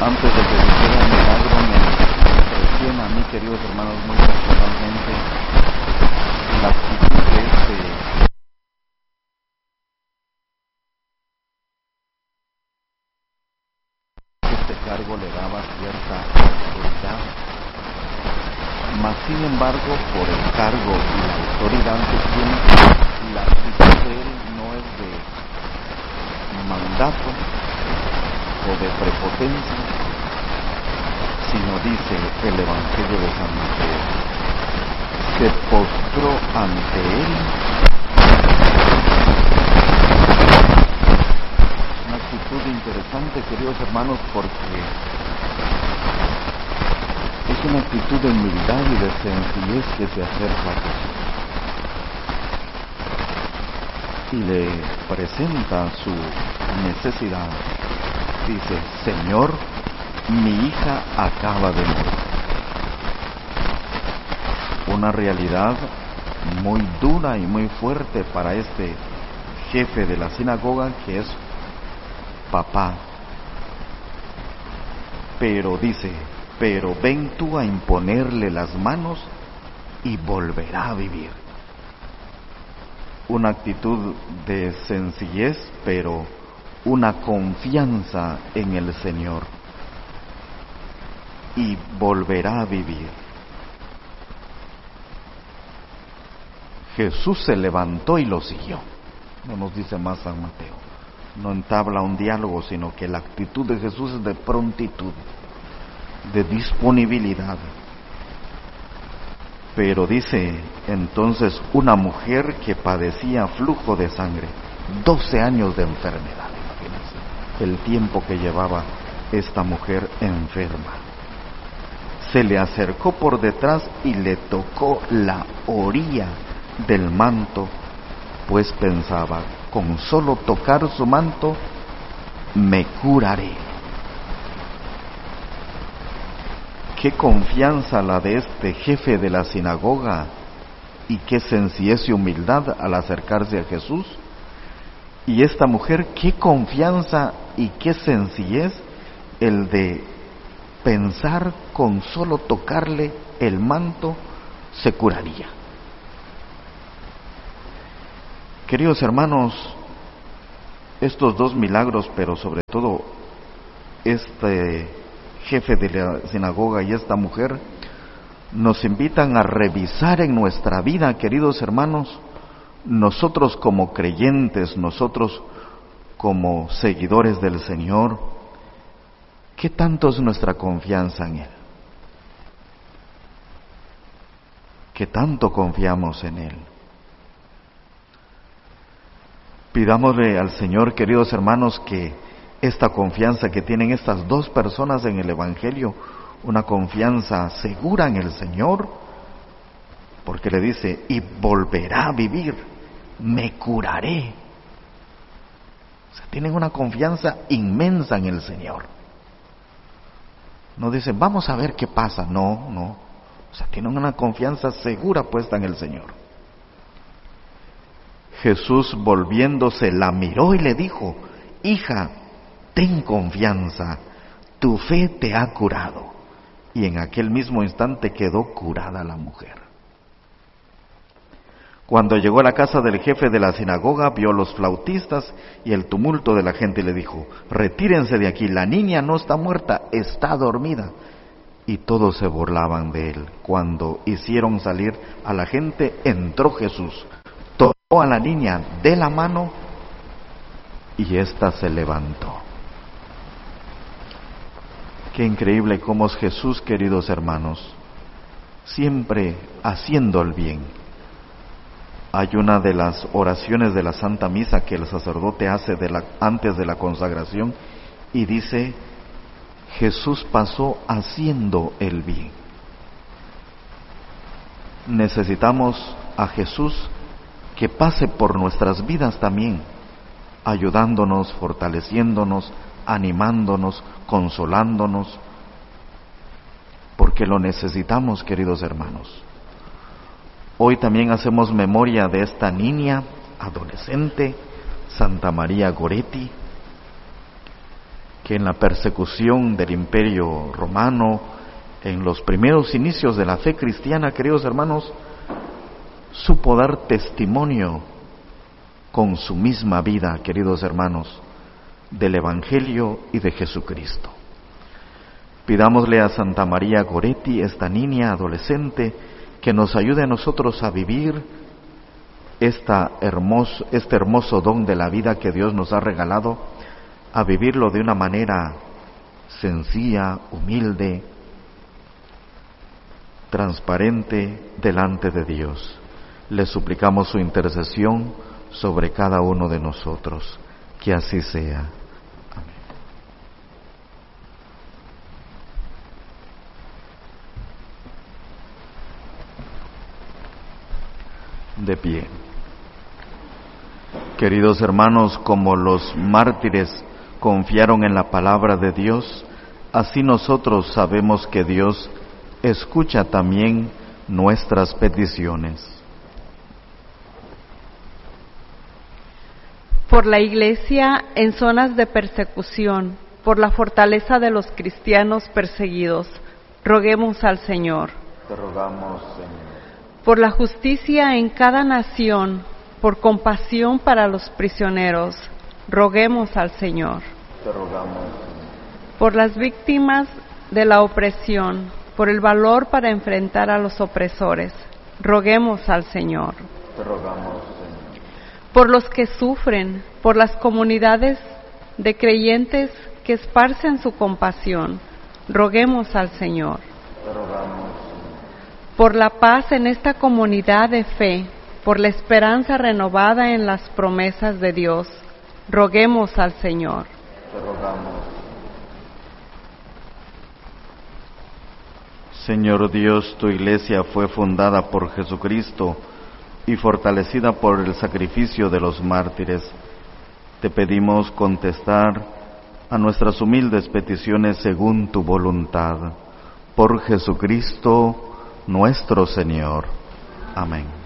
antes de que suceda el milagro, me impresiona a mí, queridos hermanos, muy personalmente, la actitud de este cargo le daba cierta autoridad, mas sin embargo, por el cargo y la autoridad que tiene, la actitud de él no es de mandato o de prepotencia, sino dice el Evangelio de San Mateo, se postró ante él. Una actitud interesante, queridos hermanos, porque es una actitud de humildad y de sencillez que se acerca a Jesús y le presenta su necesidad. Dice: Señor, mi hija acaba de morir. Una realidad muy dura y muy fuerte para este jefe de la sinagoga, que es papá. Pero dice: pero ven tú a imponerle las manos y volverá a vivir. Una actitud de sencillez, pero una confianza en el Señor. Y volverá a vivir. Jesús se levantó y lo siguió. No nos dice más San Mateo. No entabla un diálogo, sino que la actitud de Jesús es de prontitud, de disponibilidad. Pero dice entonces una mujer que padecía flujo de sangre, 12 años de enfermedad, imagínense el tiempo que llevaba esta mujer enferma. Se le acercó por detrás y le tocó la orilla del manto, pues pensaba: con solo tocar su manto me curaré. Qué confianza la de este jefe de la sinagoga, y qué sencillez y humildad al acercarse a Jesús. Y esta mujer, qué confianza y qué sencillez el de pensar: con solo tocarle el manto se curaría. Queridos hermanos, estos dos milagros, pero sobre todo este jefe de la sinagoga y esta mujer, nos invitan a revisar en nuestra vida, queridos hermanos, nosotros como creyentes, nosotros como seguidores del Señor, ¿qué tanto es nuestra confianza en Él? ¿Qué tanto confiamos en Él? Pidámosle al Señor, queridos hermanos, que esta confianza que tienen estas dos personas en el Evangelio, una confianza segura en el Señor, porque le dice: y volverá a vivir, me curaré. O sea, tienen una confianza inmensa en el Señor. No dicen: vamos a ver qué pasa. No. O sea, tienen una confianza segura puesta en el Señor. Jesús, volviéndose, la miró y le dijo: hija, ten confianza, tu fe te ha curado. Y en aquel mismo instante quedó curada la mujer. Cuando llegó a la casa del jefe de la sinagoga, vio los flautistas y el tumulto de la gente y le dijo: retírense de aquí, la niña no está muerta, está dormida. Y todos se burlaban de él. Cuando hicieron salir a la gente, entró Jesús, tomó a la niña de la mano y ésta se levantó. Qué increíble cómo es Jesús, queridos hermanos, siempre haciendo el bien. Hay una de las oraciones de la Santa Misa que el sacerdote hace antes de la consagración y dice: Jesús pasó haciendo el bien. Necesitamos a Jesús que pase por nuestras vidas también, ayudándonos, fortaleciéndonos, animándonos, consolándonos, porque lo necesitamos, queridos hermanos. Hoy también hacemos memoria de esta niña adolescente, Santa María Goretti, que en la persecución del Imperio Romano, en los primeros inicios de la fe cristiana, queridos hermanos, supo dar testimonio con su misma vida, queridos hermanos, del Evangelio y de Jesucristo. Pidámosle a Santa María Goretti, esta niña adolescente, que nos ayude a nosotros a vivir este hermoso don de la vida que Dios nos ha regalado, a vivirlo de una manera sencilla, humilde, transparente delante de Dios. Le suplicamos su intercesión sobre cada uno de nosotros. Que así sea. Amén. De pie. Queridos hermanos, como los mártires confiaron en la palabra de Dios, así nosotros sabemos que Dios escucha también nuestras peticiones. Por la Iglesia en zonas de persecución, por la fortaleza de los cristianos perseguidos, roguemos al Señor. Te rogamos, Señor. Por la justicia en cada nación, por compasión para los prisioneros, roguemos al Señor. Te rogamos, Señor. Por las víctimas de la opresión, por el valor para enfrentar a los opresores, roguemos al Señor. Te rogamos, Señor. Por los que sufren, por las comunidades de creyentes que esparcen su compasión, roguemos al Señor. Te rogamos, Señor. Por la paz en esta comunidad de fe, por la esperanza renovada en las promesas de Dios, roguemos al Señor. Te rogamos. Señor Dios, tu Iglesia fue fundada por Jesucristo y fortalecida por el sacrificio de los mártires. Te pedimos contestar a nuestras humildes peticiones según tu voluntad. Por Jesucristo nuestro Señor. Amén.